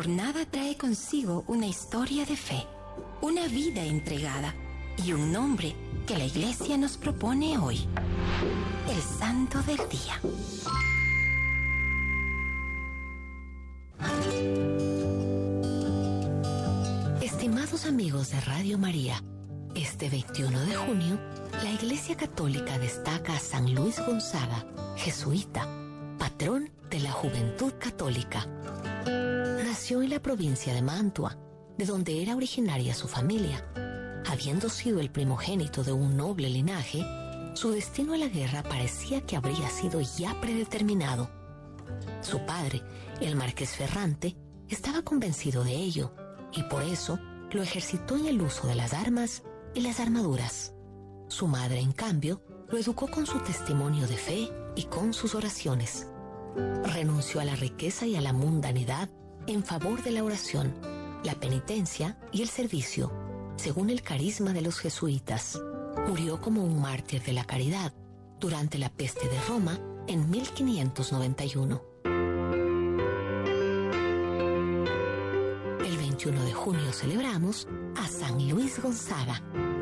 jornada trae consigo una historia de fe, una vida entregada y un nombre que la Iglesia nos propone hoy: el Santo del Día. Estimados amigos de Radio María, este 21 de junio, la Iglesia Católica destaca a San Luis Gonzaga, jesuita, patrón de la juventud católica. Nació en la provincia de Mantua, de donde era originaria su familia. Habiendo sido el primogénito de un noble linaje, su destino a la guerra parecía que habría sido ya predeterminado. Su padre, el marqués Ferrante, estaba convencido de ello, y por eso lo ejercitó en el uso de las armas y las armaduras. Su madre, en cambio, lo educó con su testimonio de fe y con sus oraciones. Renunció a la riqueza y a la mundanidad en favor de la oración, la penitencia y el servicio, según el carisma de los jesuitas. Murió como un mártir de la caridad durante la peste de Roma en 1591. El 21 de junio celebramos a San Luis Gonzaga.